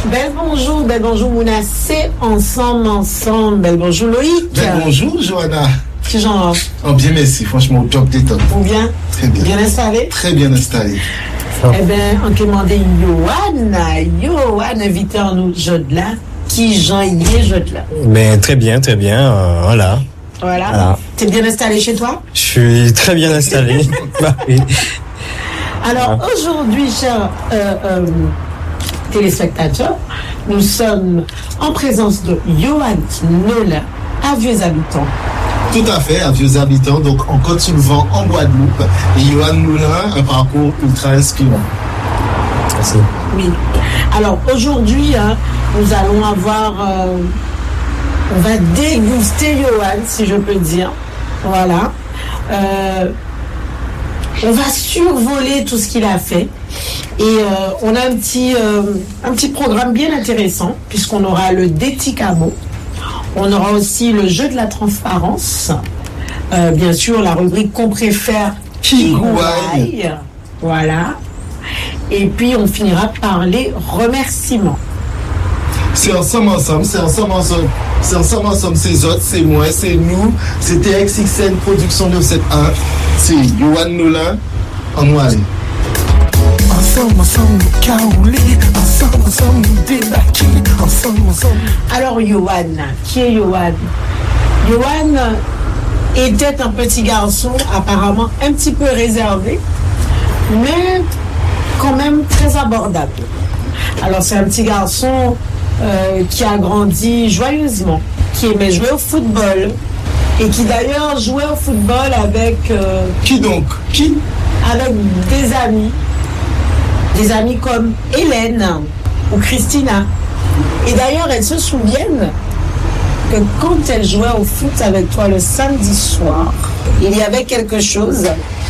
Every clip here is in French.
Bel bonjour Mouna, c'est ensemble. Bel bonjour Loïc. Bel bonjour Johanna. Qui genre? Oh, bien merci, franchement, au top des top. Ou bien? Très bien. Bien installé? Très bien installé. Eh bien, on demande Yohan, invité en nous, Jodla. Qui Jean y est, Jodla? Mais très bien, voilà. Voilà. T'es bien installé chez toi? Je suis très bien installé. Bah, oui. Alors, aujourd'hui, chers téléspectateurs, nous sommes en présence de Yohan Nola, à Vieux Habitants. Tout à fait, à Vieux Habitants, donc en Côte-sur-le-Vent, en Guadeloupe. Et Yohan Moulin, un parcours ultra inspirant. Merci. Oui. Alors, aujourd'hui, nous allons avoir... on va déguster Yohan, si je peux dire. Voilà. On va survoler tout ce qu'il a fait. Et on a un petit programme bien intéressant, puisqu'on aura le Déticamo. On aura aussi le jeu de la transparence. Bien sûr, la rubrique qu'on préfère, Kigouaï. Voilà. Et puis, on finira par les remerciements. C'est ensemble, c'est autres, c'est moi, c'est nous, c'est TXXN Production 971, c'est Yohan Nola, en nous aller. Ensemble, caoulé, ensemble, débarqué, ensemble. Alors, Yohan, qui est Yohan? Yohan était un petit garçon apparemment un petit peu réservé, mais quand même très abordable. Alors, c'est un petit garçon qui a grandi joyeusement, qui aimait jouer au football et qui d'ailleurs jouait au football avec... Qui donc? Qui? Avec des amis comme Hélène ou Christina. Et d'ailleurs, elles se souviennent que quand elles jouaient au foot avec toi le samedi soir, il y avait quelque chose,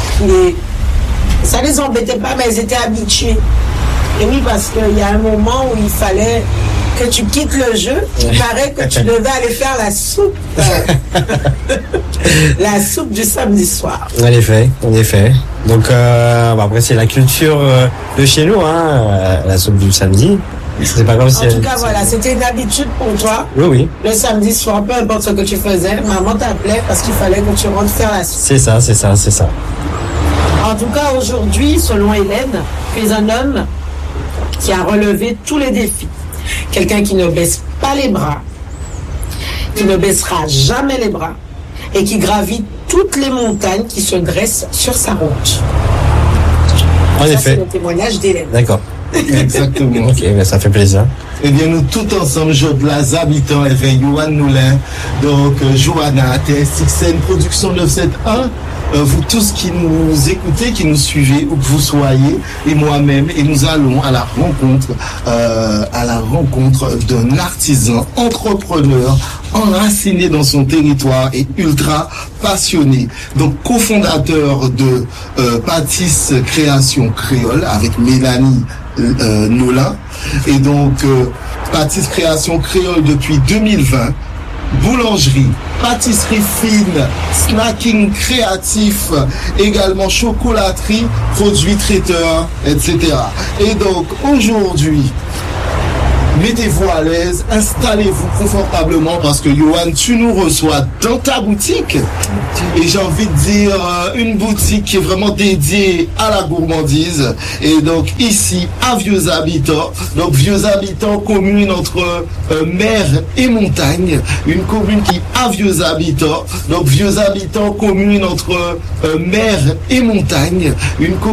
ça les embêtait pas, mais elles étaient habituées. Et oui, parce qu'il y a un moment où il fallait que tu quittes le jeu, il paraît que tu devais aller faire la soupe. La soupe du samedi soir. En effet. Donc, après, c'est la culture de chez nous, la soupe du samedi. C'est pas comme si... En tout cas, voilà, c'était une habitude pour toi. Oui. Le samedi soir, peu importe ce que tu faisais, maman t'appelait parce qu'il fallait que tu rentres faire la soupe. C'est ça. En tout cas, aujourd'hui, selon Hélène, tu es un homme qui a relevé tous les défis. Quelqu'un qui ne baisse pas les bras, qui ne baissera jamais les bras et qui gravit toutes les montagnes qui se dressent sur sa route. En effet. C'est le témoignage d'Hélène. D'accord. Exactement. Ok, mais ça fait plaisir. Eh bien, nous tous ensemble, Jodlas Habitants, avec Yohan Noulin, donc Johanna, TXXN Production 971, vous tous qui nous écoutez, qui nous suivez, où que vous soyez, et moi-même, et nous allons à la rencontre d'un artisan, entrepreneur, enraciné dans son territoire et ultra passionné. Donc, cofondateur de Pâtisse Création Créole avec Mélanie Nola, et donc Pâtisse Création Créole depuis 2020, boulangerie, pâtisserie fine, snacking créatif, également chocolaterie, produits traiteurs, etc. Et donc aujourd'hui, mettez-vous à l'aise, installez-vous confortablement parce que Yohan, tu nous reçois dans ta boutique. Et j'ai envie de dire une boutique qui est vraiment dédiée à la gourmandise. Et donc ici, à Vieux Habitants. Donc Vieux Habitants, commune entre mer et montagne. Une commune qui a Vieux Habitants. Donc Vieux Habitants, commune entre mer et montagne. Une